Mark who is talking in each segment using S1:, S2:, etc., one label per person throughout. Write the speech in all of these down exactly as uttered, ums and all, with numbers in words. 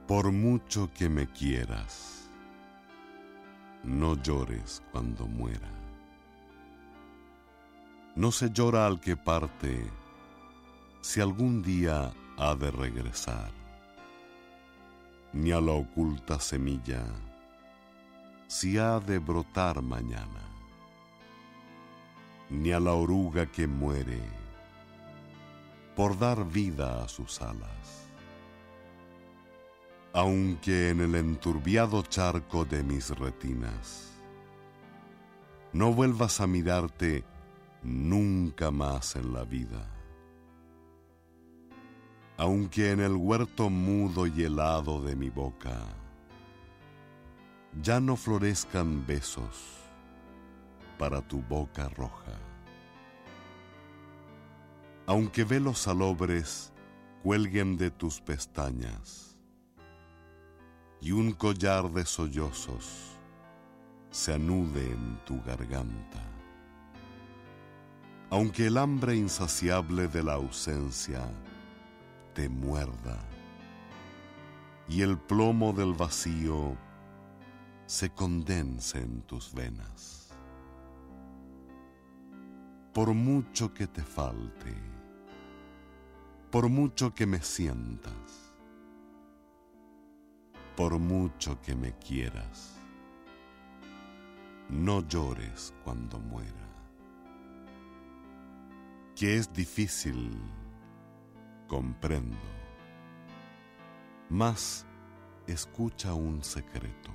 S1: Por mucho que me quieras, no llores cuando muera. No se llora al que parte, si algún día ha de regresar, ni a la oculta semilla, si ha de brotar mañana, ni a la oruga que muere por dar vida a sus alas. Aunque en el enturbiado charco de mis retinas no vuelvas a mirarte nunca más en la vida, aunque en el huerto mudo y helado de mi boca ya no florezcan besos para tu boca roja, aunque velos salobres cuelguen de tus pestañas y un collar de sollozos se anude en tu garganta, aunque el hambre insaciable de la ausencia te muerda y el plomo del vacío se condense en tus venas. Por mucho que te falte, por mucho que me sientas, por mucho que me quieras, no llores cuando muera. Que es difícil, comprendo, mas escucha un secreto.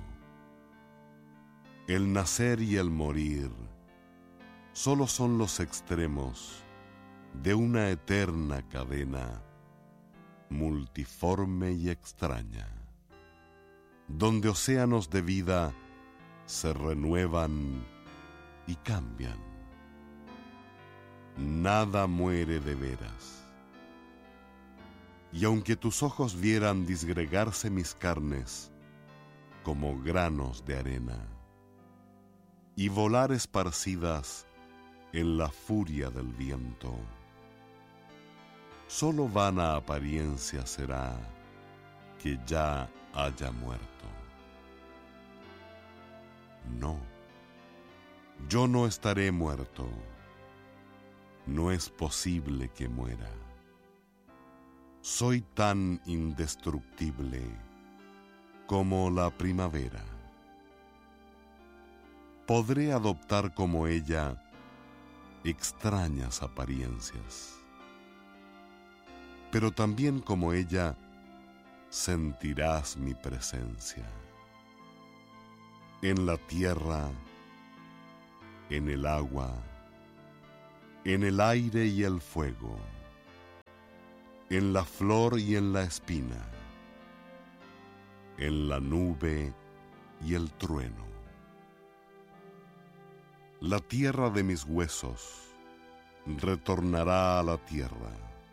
S1: El nacer y el morir solo son los extremos de una eterna cadena multiforme y extraña, donde océanos de vida se renuevan y cambian. Nada muere de veras. Y aunque tus ojos vieran disgregarse mis carnes como granos de arena y volar esparcidas en la furia del viento, solo vana apariencia será que ya haya muerto. No, yo no estaré muerto. No es posible que muera. Soy tan indestructible como la primavera. Podré adoptar como ella extrañas apariencias, pero también como ella sentirás mi presencia. En la tierra, en el agua, en el aire y el fuego, en la flor y en la espina, en la nube y el trueno. La tierra de mis huesos retornará a la tierra.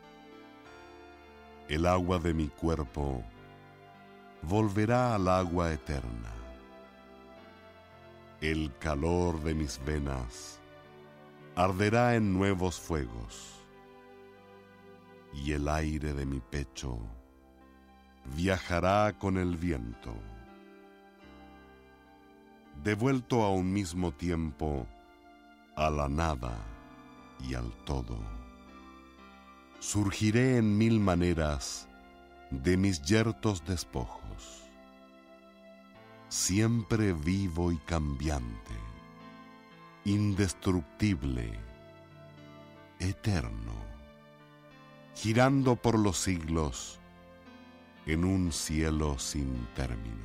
S1: El agua de mi cuerpo volverá al agua eterna. El calor de mis venas arderá en nuevos fuegos, y el aire de mi pecho viajará con el viento. Devuelto a un mismo tiempo a la nada y al todo, surgiré en mil maneras de mis yertos despojos, siempre vivo y cambiante, indestructible, eterno, girando por los siglos en un cielo sin término.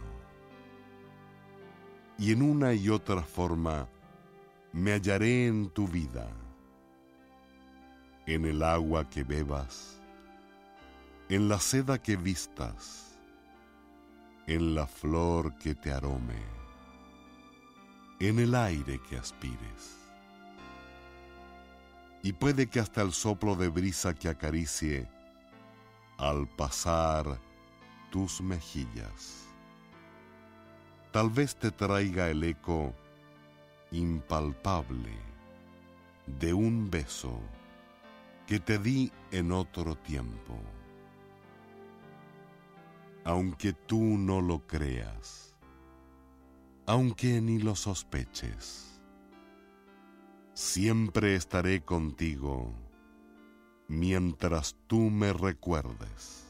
S1: Y en una y otra forma me hallaré en tu vida, en el agua que bebas, en la seda que vistas, en la flor que te arome, en el aire que aspires. Y puede que hasta el soplo de brisa que acaricie al pasar tus mejillas, tal vez te traiga el eco impalpable de un beso que te di en otro tiempo. aunque tú no lo creas, aunque ni lo sospeches. Siempre estaré contigo mientras tú me recuerdes.